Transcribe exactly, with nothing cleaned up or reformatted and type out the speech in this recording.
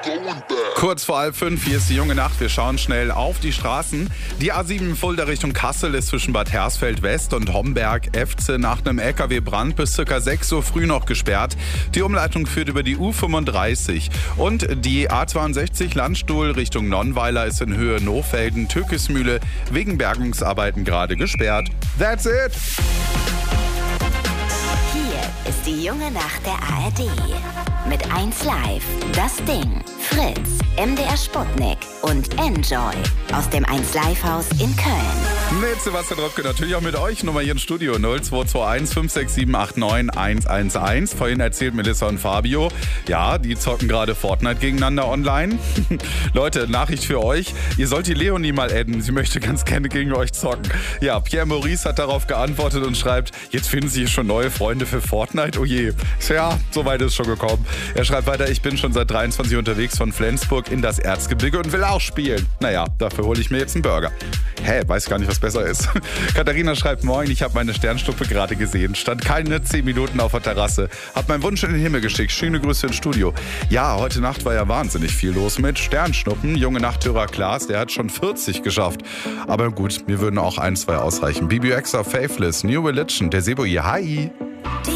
Kurz vor halb fünf, hier ist die junge Nacht. Wir schauen schnell auf die Straßen. Die A sieben Fulda Richtung Kassel ist zwischen Bad Hersfeld West und Homberg-Efze nach einem L K W-Brand bis ca. sechs Uhr früh noch gesperrt. Die Umleitung führt über die U fünfunddreißig. Und die A zweiundsechzig Landstuhl Richtung Nonnweiler ist in Höhe Nohfelden-Türkismühle wegen Bergungsarbeiten gerade gesperrt. That's it! Hier ist die junge Nacht der A R D. Mit eins Live, Das Ding, Fritz, M D R Sputnik und Enjoy aus dem eins Live Haus in Köln. Mit Sebastian Röpke, natürlich auch mit euch. Nummer hier im Studio null zwei zwei eins fünf sechs sieben acht neun eins eins eins. Vorhin erzählt Melissa und Fabio, ja, die zocken gerade Fortnite gegeneinander online. Leute, Nachricht für euch. Ihr sollt die Leonie mal adden. Sie möchte ganz gerne gegen euch zocken. Ja, Pierre Maurice hat darauf geantwortet und schreibt, jetzt finden sich schon neue Freunde für Fortnite. Oh je. Ja, so weit ist schon gekommen. Er schreibt weiter, ich bin schon seit dreiundzwanzig Uhr unterwegs von Flensburg in das Erzgebirge und will auch spielen. Naja, dafür hole ich mir jetzt einen Burger. Hä, weiß gar nicht, was besser ist. Katharina schreibt, moin, ich habe meine Sternschnuppe gerade gesehen. Stand keine zehn Minuten auf der Terrasse. Hab meinen Wunsch in den Himmel geschickt. Schöne Grüße ins Studio. Ja, heute Nacht war ja wahnsinnig viel los mit Sternschnuppen. Junge Nachthörer Klaas, der hat schon vierzig geschafft. Aber gut, mir würden auch ein, zwei ausreichen. B B X Faithless, New Religion, der Sebo, hi.